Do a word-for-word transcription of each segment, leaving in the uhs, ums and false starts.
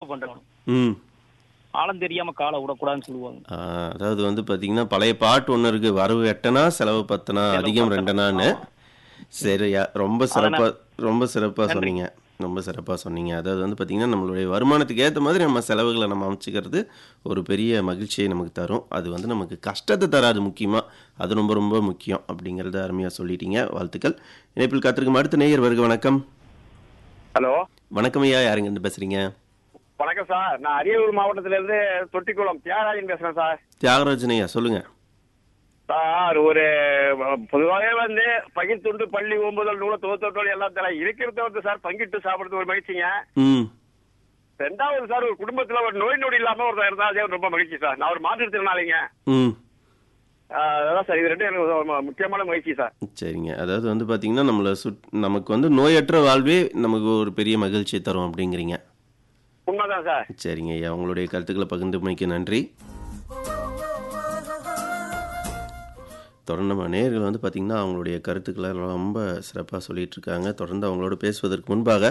பண்றோம். ம் ஆழம் தெரியாம காலை விடக்கூடாதுன்னு சொல்லுவாங்க. ஆ, அதாவது வந்து பார்த்தீங்கன்னா பழைய பாட்டு ஒன்று இருக்கு, வரவு எட்டனா செலவு பத்தனா செலவு அதிகம் பத்தணும். ரெண்டனான்னு. ஆமா. சரியா, ரொம்ப அதனால சிறப்பாக ரொம்ப சிறப்பாக நன்றி. சொன்னீங்க. ரொம்ப சிறப்பாக சொன்னீங்க. அதாவது வந்து பார்த்தீங்கன்னா நம்மளுடைய வருமானத்துக்கு ஏற்ற மாதிரி நம்ம செலவுகளை நம்ம அமைச்சிக்கிறது ஒரு பெரிய மகிழ்ச்சியை நமக்கு தரும். அது வந்து நமக்கு கஷ்டத்தை தராது முக்கியமாக. அது ரொம்ப ரொம்ப முக்கியம் அப்படிங்கிறத அருமையாக சொல்லிட்டீங்க. வாழ்த்துக்கள். இணைப்பில் காத்திருக்கும் அடுத்த நேயர் வருக. வணக்கம். ஹலோ, வணக்கம் ஐயா, யாருங்க இருந்து பேசுகிறீங்க? வணக்கம் சார். நான் அரியலூர் மாவட்டத்துல இருந்து தொட்டிக்குளம் தியாகராஜன் பேசுறேன் சார். தியாகராஜன் ஐயா, சொல்லுங்கள். சார், ஒரு பொதுவாகவே வந்து பகிர்ந்துண்டு பள்ளி ஒன்பதல் நூல தொகுத்தோடு எல்லாம் தர இருக்கிறத வந்து சார் பங்கிட்டு சாப்பிடுறது ஒரு மகிழ்ச்சிங்க. ம் ரெண்டாவது சார், ஒரு குடும்பத்துல ஒரு நோய் நொடி இல்லாம ஒருத்தர் இருந்தா அதே ரொம்ப மகிழ்ச்சி சார். நான் ஒரு மாற்றுத்திறனாளிங்க. ம் ஆஹ் அதான் சார், இது ரெண்டும் எனக்கு ஒரு முக்கியமான மகிழ்ச்சி சார். சரிங்க. அதாவது வந்து பார்த்தீங்கன்னா நம்மளை சுட் நமக்கு வந்து நோயற்ற வாழ்வே நமக்கு ஒரு பெரிய மகிழ்ச்சியை தரும் அப்படிங்கிறீங்க. உண்மைதான் சார். சரிங்க ஐயா, உங்களுடைய கருத்துக்களை பகிர்ந்துமைக்கு நன்றி. தொடர்ந்து நம்ம நேயர்கள் வந்து பார்த்திங்கன்னா அவங்களுடைய கருத்துக்களை ரொம்ப சிறப்பாக சொல்லிட்டு இருக்காங்க. தொடர்ந்து அவங்களோட பேசுவதற்கு முன்பாக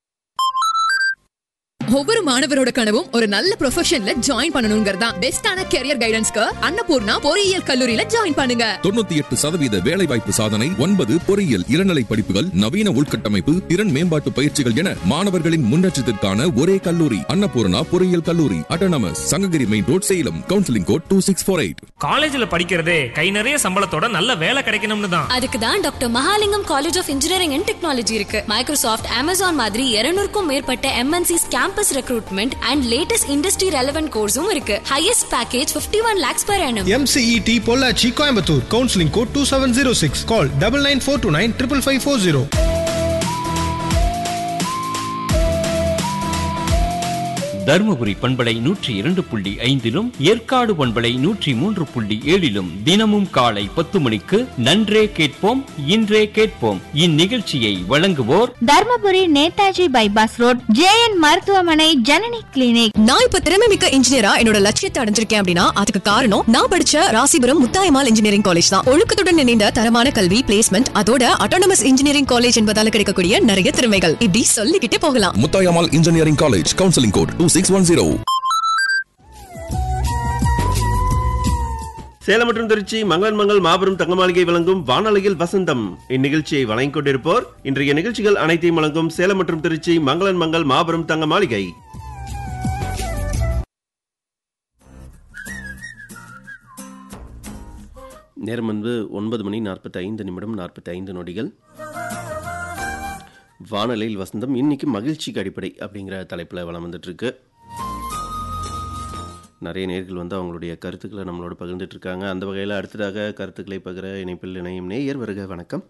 ஒவ்வொரு மாணவரோட கனவும் ஒரு நல்ல ப்ரொஃபஷன்ல ஜாயின் பண்ணணுங்கிறதா. பெஸ்டான கெரியர் கைடன்ஸ்க்கு அன்னபூர்ணா பொறியியல் கல்லூரியில ஜாயின் பண்ணுங்க. தொண்ணூத்தி எட்டு சதவீத வேலை வாய்ப்பு சாதனை, ஒன்பது பொறியியல் இளநிலை படிப்புகள், நவீன உள்கட்டமைப்பு, திறன் மேம்பாட்டு பயிற்சிகள் என மாணவர்களின் முன்னேற்றத்திற்கான ஒரே கல்லூரி அன்னபூர்ணா பொறியியல் கல்லூரி, autonomous, Sankagiri main road, Salem. Counselling code two six four eight. காலேஜ்ல படிக்கிறதே கை நிறைய சம்பளத்தோட நல்ல வேலை கிடைக்கணும்னு தான். அதுக்கு தான் doctor Mahalingam college of engineering and technology இருக்கு. மைக்ரோசாஃப்ட், அமேசான் மாதிரி இருநூறுக்கும் மேற்பட்ட MNCs campus recruitment and latest industry relevant course-um இருக்கு. Highest package fifty-one lakhs per annum. M C E T Pollachi Coimbatore. Counseling code two seven zero six. Call nine nine four two nine five five four zero. Dharmapuri பண்பலை நூற்றி இரண்டு புள்ளி ஐந்திலும் ஏற்காடு பண்பலை நூற்றி மூன்று புள்ளி ஏழிலும் தினமும் காலை பத்து மணிக்கு நன்றே கேட்போம் இன்றே கேட்போம். இந்நிகழ்ச்சியை வழங்குவோர் Dharmapuri Netaji bypass road J N மருத்துவமனை ஜனனி கிளினிக். நான் இப்ப திறமை மிக்க இன்ஜினியரா என்னோட லட்சியத்தை அடைஞ்சிருக்கேன் அப்படின்னா அதுக்கு காரணம் நான் படிச்ச ராசிபுரம் முத்தாயம்மாள் இன்ஜினியரிங் காலேஜ் தான். ஒழுக்கத்துடன் இணைந்த தரமான கல்வி, பிளேஸ்மெண்ட், அதோட அட்டானமஸ் இன்ஜினியரிங் காலேஜ் என்பதால கிடைக்கக்கூடிய நிறைய திறமைகள் இப்படி சொல்லிக்கிட்டே போகலாம். Muthayammal engineering college. Counselling code two six one zero. Salem மற்றும் திருச்சி மங்களன் மங்கள் மாபெரும் தங்க மாளிகை வழங்கும் வானொலியில் வசந்தம். இந்நிகழ்ச்சியை வழங்கிக் கொண்டிருப்போர் இன்றைய நிகழ்ச்சிகள் அனைத்தையும் வழங்கும் சேலம் மற்றும் திருச்சி மங்களன் மங்கள் மாபெரும் தங்க மாளிகை. நேரம் வந்து ஒன்பது மணி நாற்பத்தி ஐந்து நிமிடம் நாற்பத்தி ஐந்து நொடிகள். வானொலியில் வசந்தம் இன்னைக்கு மகிழ்ச்சிக்கு அடிப்படை அப்படிங்கிற தலைப்பில் வளம் வந்துட்டு இருக்கு. நிறைய நேயர்கள் வந்து அவங்களுடைய கருத்துக்களை நம்மளோட பகிர்ந்துட்டு இருக்காங்க. அந்த வகையில் அடுத்ததாக கருத்துக்களை பகிர இணைப்பில் இணையும் நேயர் வருக. வணக்கம்.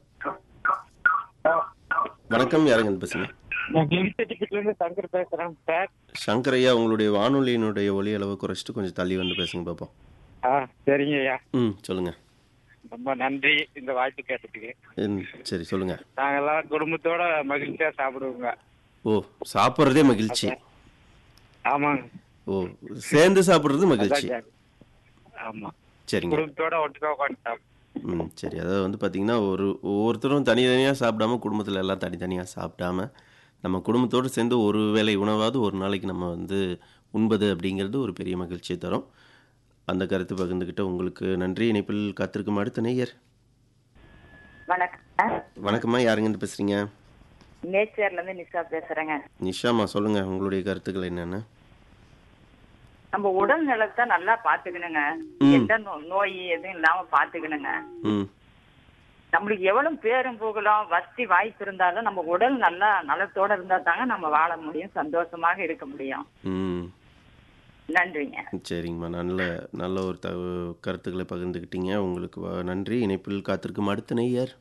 வணக்கம், யாருங்க பேசுங்க? சங்கர் பேசுறேன் சார். சங்கர் ஐயா, உங்களுடைய வானொலியினுடைய ஒலி அளவு குறைச்சிட்டு கொஞ்சம் தள்ளி வந்து பேசுங்க பார்ப்போம். ஆ, சரிங்க ஐயா. ம் சொல்லுங்க. ரொம்ப நன்றி இந்த வாய்ப்பு கேட்டதுக்கு. ம், சரி சொல்லுங்க. நாங்கெல்லாம் குடும்பத்தோட மகிழ்ச்சியா சாப்பிடுவோங்க. ஓ, சாப்பிட்றதே மகிழ்ச்சி. ஆமாங்க. ஓ, சேர்ந்து சாப்பிட்றது மகிழ்ச்சி. ஆமா, சரிங்க. குடும்பத்தோட ஒட்டுக்கா உட்காந்து. ம் சரி. அதாவது வந்து பார்த்திங்கன்னா ஒரு ஒவ்வொருத்தரும் தனித்தனியாக சாப்பிடாம குடும்பத்தில் எல்லாம் தனித்தனியாக சாப்பிடாம நம்ம குடும்பத்தோடு சேர்ந்து ஒரு வேளை உணவாவது ஒரு நாளைக்கு நம்ம வந்து உண்பது அப்படிங்கிறது ஒரு பெரிய மகிழ்ச்சியை தரும். அந்த கருத்து பகிர்ந்துக்கிட்ட உங்களுக்கு நன்றி. இணைப்பில் காத்திருக்கும் அடுத்த நேயர். வணக்கம். வணக்கம்மா, யாருங்கன்னு பேசுறீங்க? நேச்சர்ல இருந்து நிஷா பேசுறேங்க. நிஷாமா, சொல்லுங்க உங்களுடைய கருத்துக்கள் என்னென்ன? நம்ம உடல் நலத்தை நல்லா பாத்துக்கணுங்க. எந்த நோய் எதுவும் இல்லாம பாத்துக்கணுங்க. நம்மளுக்கு எவ்வளவு பேரும் போகலாம் வசதி வாய்ப்பு இருந்தாலும் நம்ம உடல் நல்லா நலத்தோட இருந்தா தாங்க நம்ம வாழ முடியும், சந்தோஷமாக இருக்க முடியும். நன்றிங்க. சரிங்கம்மா, நல்ல நல்ல ஒரு த கருத்துக்களை பகிர்ந்துக்கிட்டீங்க. உங்களுக்கு நன்றி. இணைப்பில் காத்திருக்கும் அடுத்த நேயர்.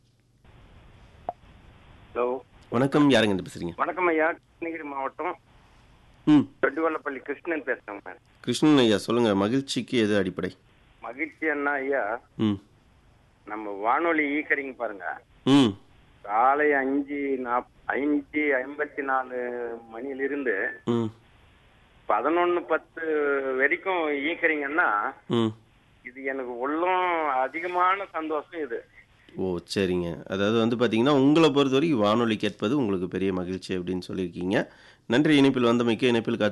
ஹலோ, வணக்கம், யாருங்க பேசுறீங்க? வணக்கம் ஐயா. கிருஷ்ணகிரி மாவட்டம் ம் தொட்டிவள்ளப்பள்ளி கிருஷ்ணன் பேசுறேங்க. கிருஷ்ணன் ஐயா, சொல்லுங்க. மகிழ்ச்சிக்கு எது அடிப்படை? மகிழ்ச்சி என்ன ஐயா, ம் நம்ம வானொலி ஈக்கரிங்க பாருங்க. ம் காலை அஞ்சு நாப் அஞ்சு ஐம்பத்தி நாலு மணிலிருந்து ம் பதினொன்னு பத்து வரைக்கும் ஈக்கரிங்கன்னா ம் இது எனக்கு உள்ளம் அதிகமான சந்தோஷம் இது. ஓ சரிங்க. அதாவது வந்து பார்த்தீங்கன்னா உங்களை பொறுத்த வரைக்கும் வானொலி கேட்பது உங்களுக்கு பெரிய மகிழ்ச்சி அப்படின்னு சொல்லியிருக்கீங்க. நன்றி. இணைப்பில் வந்தமைக்கு. இணைப்பில் காத்து